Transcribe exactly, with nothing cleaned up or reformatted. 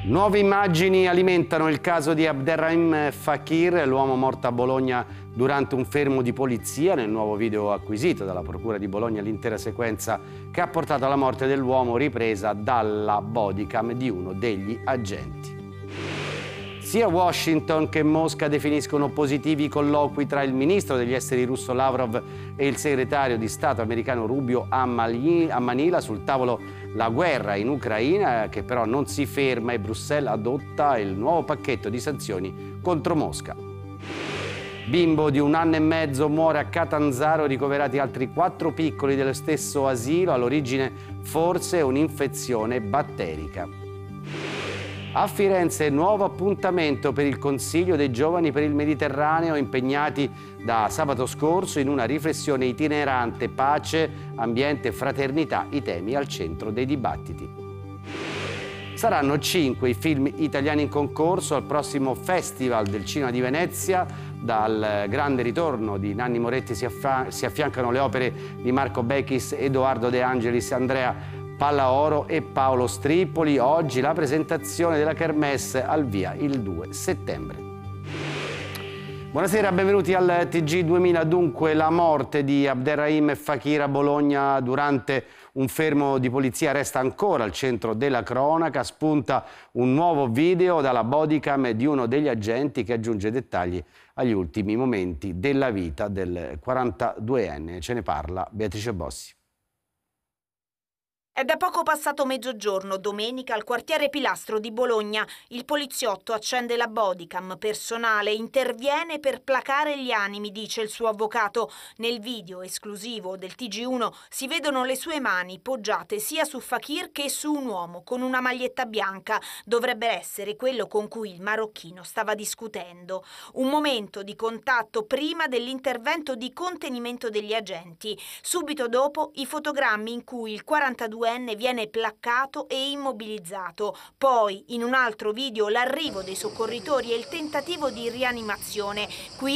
Nuove immagini alimentano il caso di Abderrahim Fakir, l'uomo morto a Bologna durante un fermo di polizia. Nel nuovo video acquisito dalla Procura di Bologna l'intera sequenza che ha portato alla morte dell'uomo ripresa dalla bodycam di uno degli agenti. Sia Washington che Mosca definiscono positivi i colloqui tra il ministro degli esteri russo Lavrov e il segretario di Stato americano Rubio a Manila. Sul tavolo la guerra in Ucraina, che però non si ferma, e Bruxelles adotta il nuovo pacchetto di sanzioni contro Mosca. Bimbo di un anno e mezzo muore a Catanzaro, ricoverati altri quattro piccoli dello stesso asilo, all'origine forse un'infezione batterica. A Firenze nuovo appuntamento per il Consiglio dei Giovani per il Mediterraneo, impegnati da sabato scorso in una riflessione itinerante: pace, ambiente e fraternità, i temi al centro dei dibattiti. Saranno cinque i film italiani in concorso al prossimo Festival del Cinema di Venezia. Dal grande ritorno di Nanni Moretti si, affa- si affiancano le opere di Marco Bechis, Edoardo De Angelis, Andrea Pallaoro e Paolo Stripoli. Oggi la presentazione della Kermesse al via il due settembre. Buonasera, benvenuti al T G duemila. Dunque, la morte di Abderrahim Fakir a Bologna durante un fermo di polizia resta ancora al centro della cronaca. Spunta un nuovo video dalla bodycam di uno degli agenti che aggiunge dettagli agli ultimi momenti della vita del quarantaduenne. Ce ne parla Beatrice Bossi. È da poco passato mezzogiorno, domenica, al quartiere Pilastro di Bologna. Il poliziotto accende la bodycam personale, interviene per placare gli animi, dice il suo avvocato. Nel video esclusivo del T G uno si vedono le sue mani poggiate sia su Fakir che su un uomo con una maglietta bianca. Dovrebbe essere quello con cui il marocchino stava discutendo. Un momento di contatto prima dell'intervento di contenimento degli agenti. Subito dopo i fotogrammi in cui il quarantaduenne viene placcato e immobilizzato. Poi, in un altro video, l'arrivo dei soccorritori e il tentativo di rianimazione. Qui